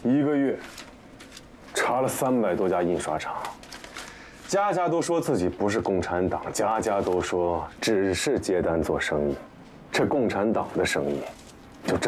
1个月查了300多家印刷厂，家家都说自己不是共产党，家家都说只是接单做生意。这共产党的生意